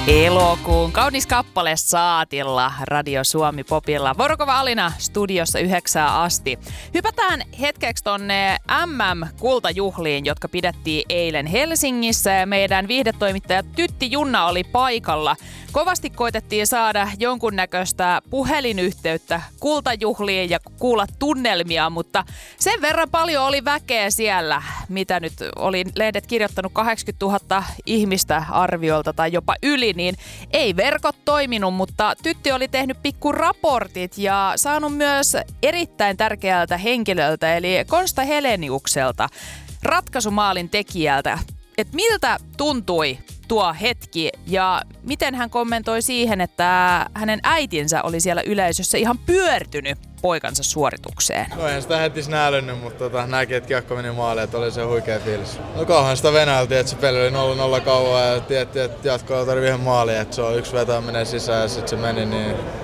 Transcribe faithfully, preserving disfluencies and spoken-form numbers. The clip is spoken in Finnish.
Elokuun kaunis kappale saatilla Radio Suomi Popilla. Vorokova Alina studiossa yhdeksään asti. Hypätään hetkeksi tonne M M-kultajuhliin, jotka pidettiin eilen Helsingissä. Ja meidän viihdetoimittaja Tytti Junna oli paikalla. Kovasti koitettiin saada jonkunnäköistä puhelinyhteyttä kultajuhliin ja kuulla tunnelmia, mutta sen verran paljon oli väkeä siellä, mitä nyt oli lehdet kirjoittanut kahdeksankymmentätuhatta ihmistä arviolta tai jopa yli, niin ei verkot toiminut, mutta Tytti oli tehnyt pikku raportit ja saanut myös erittäin tärkeältä henkilöltä, eli Konsta Heleniukselta, ratkaisumaalin tekijältä, että miltä tuntui tuo hetki ja miten hän kommentoi siihen, että hänen äitinsä oli siellä yleisössä ihan pyörtynyt poikansa suoritukseen. No en sitä heti snäälynnyt, mutta tota, näki, että kiekko meni maaliin, että oli se huikea fiilis. No kauhan sitä venäiltiin, että se peli oli nolla nolla kauan ja tiettiin, että jatkoa tarvii ihan maaliin, että se on yksi veto menee sisään ja sitten se meni, niin